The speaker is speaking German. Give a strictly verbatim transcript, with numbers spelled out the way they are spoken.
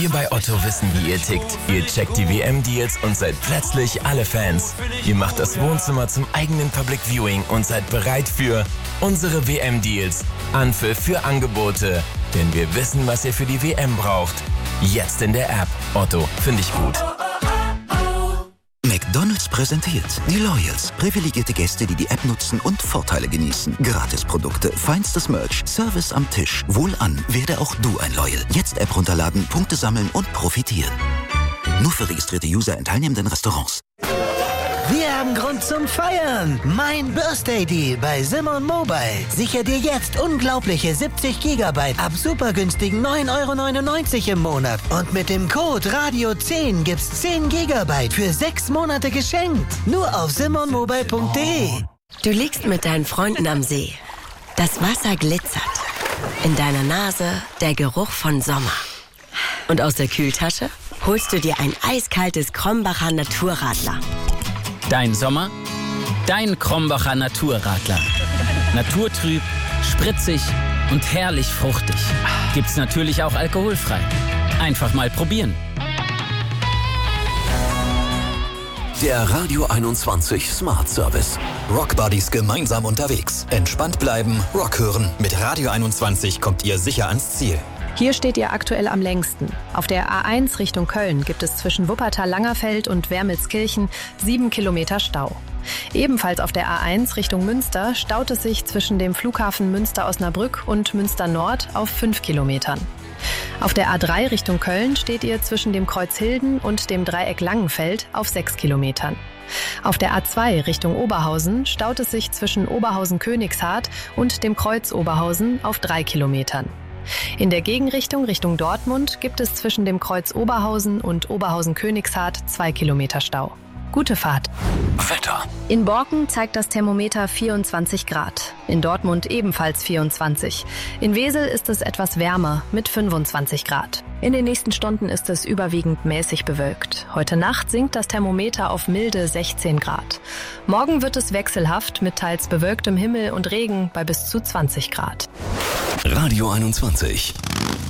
Wir bei Otto wissen, wie ihr tickt. Ihr checkt die W M-Deals und seid plötzlich alle Fans. Ihr macht das Wohnzimmer zum eigenen Public Viewing und seid bereit für unsere W M-Deals. Anpfiff für Angebote. Denn wir wissen, was ihr für die W M braucht. Jetzt in der App. Otto, finde ich gut. McDonald's präsentiert die Loyals. Privilegierte Gäste, die die App nutzen und Vorteile genießen. Gratisprodukte, feinstes Merch, Service am Tisch. Wohlan, werde auch du ein Loyal. Jetzt App runterladen, Punkte sammeln und profitieren. Nur für registrierte User in teilnehmenden Restaurants. Wir haben Grund zum Feiern. Mein Birthday Deal bei Simon Mobile. Sicher dir jetzt unglaubliche siebzig Gigabyte ab super günstigen neun Euro neunundneunzig im Monat. Und mit dem Code Radio zehn gibt's zehn Gigabyte für sechs Monate geschenkt. Nur auf simon mobile punkt de. Du liegst mit deinen Freunden am See. Das Wasser glitzert. In deiner Nase der Geruch von Sommer. Und aus der Kühltasche holst du dir ein eiskaltes Krombacher Naturradler. Dein Sommer, dein Krombacher Naturradler. Naturtrüb, spritzig und herrlich fruchtig. Gibt's natürlich auch alkoholfrei. Einfach mal probieren. Der Radio einundzwanzig Smart Service. Rock Buddies gemeinsam unterwegs. Entspannt bleiben, Rock hören. Mit Radio einundzwanzig kommt ihr sicher ans Ziel. Hier steht ihr aktuell am längsten. Auf der A eins Richtung Köln gibt es zwischen Wuppertal-Langerfeld und Wermelskirchen sieben Kilometer Stau. Ebenfalls auf der A eins Richtung Münster staut es sich zwischen dem Flughafen Münster-Osnabrück und Münster-Nord auf fünf Kilometern. Auf der A drei Richtung Köln steht ihr zwischen dem Kreuz Hilden und dem Dreieck Langenfeld auf sechs Kilometern. Auf der A zwei Richtung Oberhausen staut es sich zwischen Oberhausen-Königshardt und dem Kreuz Oberhausen auf drei Kilometern. In der Gegenrichtung Richtung Dortmund gibt es zwischen dem Kreuz Oberhausen und Oberhausen-Königshardt zwei Kilometer Stau. Gute Fahrt. Wetter. In Borken zeigt das Thermometer vierundzwanzig Grad. In Dortmund ebenfalls vierundzwanzig. In Wesel ist es etwas wärmer mit fünfundzwanzig Grad. In den nächsten Stunden ist es überwiegend mäßig bewölkt. Heute Nacht sinkt das Thermometer auf milde sechzehn Grad. Morgen wird es wechselhaft mit teils bewölktem Himmel und Regen bei bis zu zwanzig Grad. Radio einundzwanzig.